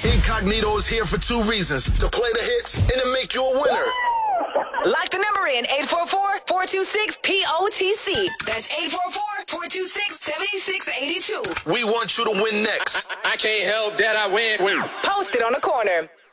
Incognito is here for two reasons: to play the hits and to make you a winner. Lock the number in 844-426-POTC. That's 844-426-7682. We want you to win next. I can't help that I win. Post it on the corner.